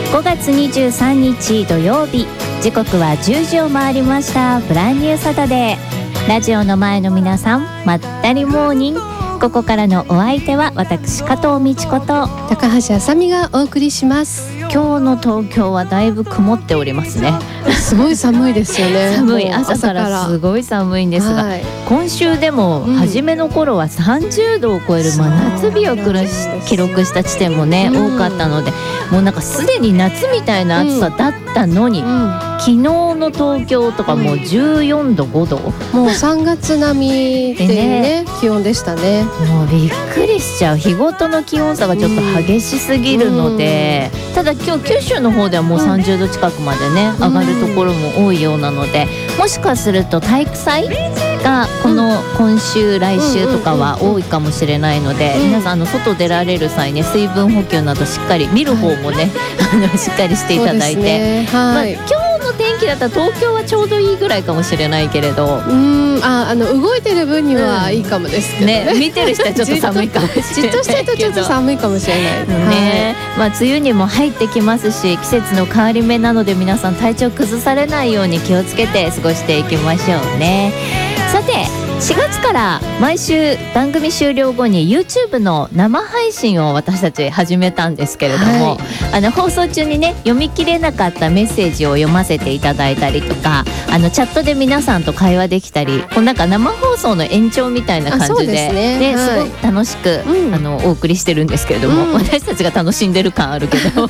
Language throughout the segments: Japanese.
5月23日土曜日、時刻は10時を回りました。ブランニューサタデー、ラジオの前の皆さん、まったりモーニング。ここからのお相手は私加藤美智子と高橋あさみがお送りします。 今日の東京はだいぶ曇っておりますね。 すごい寒いですよね。 寒い、朝からすごい寒いんですが、 はい、 今週でも初めの頃は30度を超える真夏日を記録した地点もね、多かったので、もうなんかすでに夏みたいな暑さだったのに、昨日の東京とかもう14度5度、 もう3月並みっていうね、気温でしたね。 もうびっくりしちゃう。日ごとの気温差がちょっと激しすぎるので、ただ今日九州の方ではもう30度近くまでね、上がるところも多いようなので、もしかすると体育祭がこの今週来週とかは多いかもしれないので、皆さん外出られる際ね、水分補給などしっかり、見る方もね、しっかりしていただいて、今日の天気だったら東京はちょうどいいぐらいかもしれないけれど、 動いてる分にはいいかもですけどね。 見てる人はちょっと寒いかもしれないけど、 じっとしてるとちょっと寒いかもしれないね。梅雨にも入ってきますし、季節の変わり目なので、皆さん体調崩されないように気をつけて過ごしていきましょうね。さて、4月から毎週番組終了後に YouTube の生配信を私たち始めたんですけれども、放送中にね、読み切れなかったメッセージを読ませていただいたりとか、チャットで皆さんと会話できたり、こうなんか生放送の延長みたいな感じで、すごく楽しく、お送りしてるんですけれども、私たちが楽しんでる感あるけど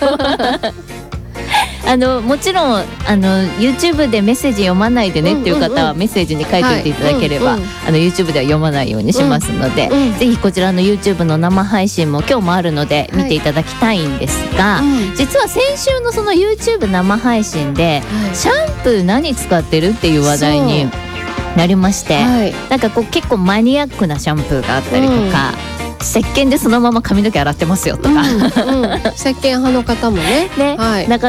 もちろんYouTube でメッセージ読まないでねっていう方はメッセージに書いておいていただければ、YouTube では読まないようにしますので、ぜひこちらの YouTube の生配信も今日もあるので見ていただきたいんですが、実は先週のその YouTube 生配信で、シャンプー何使ってるっていう話題になりまして、なんかこう結構マニアックなシャンプーがあったりとか、石鹸でそのまま髪の毛洗ってますよとか、 石鹸派の方もね、 なか